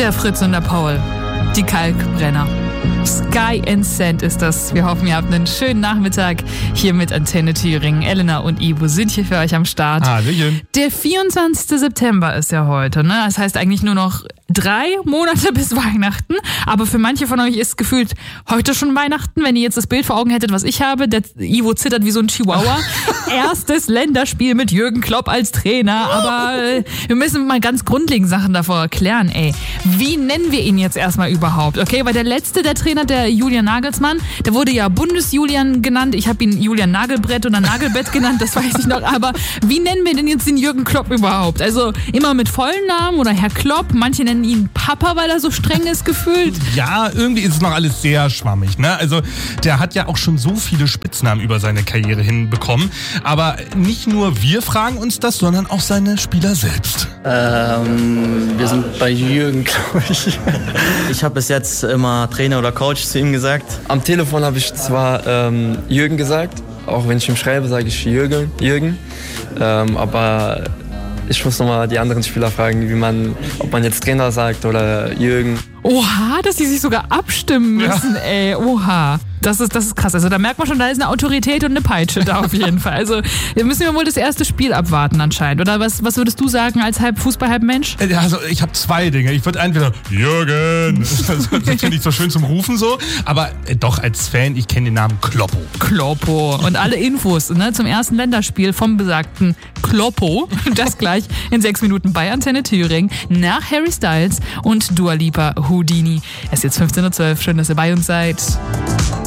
Der Fritz und der Paul, die Kalkbrenner. Sky and Sand ist das. Wir hoffen, ihr habt einen schönen Nachmittag hier mit Antenne Thüringen. Elena und Ivo sind hier für euch am Start. Hallöchen. Der 24. September ist ja heute, ne? Das heißt eigentlich nur noch 3 Monate bis Weihnachten. Aber für manche von euch ist gefühlt heute schon Weihnachten. Wenn ihr jetzt das Bild vor Augen hättet, was ich habe, der Ivo zittert wie so ein Chihuahua. Erstes Länderspiel mit Jürgen Klopp als Trainer. Aber wir müssen mal ganz grundlegend Sachen davor erklären, ey. Wie nennen wir ihn jetzt erstmal überhaupt? Okay, weil der Trainer, der Julian Nagelsmann, der wurde ja Bundes-Julian genannt. Ich habe ihn Julian Nagelbrett oder Nagelbett genannt, das weiß ich noch. Aber wie nennen wir denn jetzt den Jürgen Klopp überhaupt? Also immer mit vollen Namen oder Herr Klopp? Manche nennen ihn Papa, weil er so streng ist gefühlt. Ja, irgendwie ist es noch alles sehr schwammig, ne? Also der hat ja auch schon so viele Spitznamen über seine Karriere hinbekommen. Aber nicht nur wir fragen uns das, sondern auch seine Spieler selbst. Wir sind bei Jürgen, glaube ich. Ich habe bis jetzt immer Trainer oder Coach zu ihm gesagt. Am Telefon habe ich zwar Jürgen gesagt, auch wenn ich ihm schreibe, sage ich Jürgen. Aber ich muss nochmal die anderen Spieler fragen, ob man jetzt Trainer sagt oder Jürgen. Oha, dass die sich sogar abstimmen müssen, ey. Oha. Das ist krass. Also da merkt man schon, da ist eine Autorität und eine Peitsche da auf jeden Fall. Also müssen wir wohl das erste Spiel abwarten anscheinend. Oder was würdest du sagen als halb Fußball, halb Mensch? Also ich habe 2 Dinge. Ich würde entweder Jürgen, das finde ich so schön zum Rufen so, aber doch als Fan, ich kenne den Namen Kloppo. Kloppo. Und alle Infos zum ersten Länderspiel vom besagten Kloppo, das gleich in 6 Minuten bei Antenne Thüringen nach Harry Styles und Dua Lipa Houdini. Es ist jetzt 15:12 Uhr. Schön, dass ihr bei uns seid.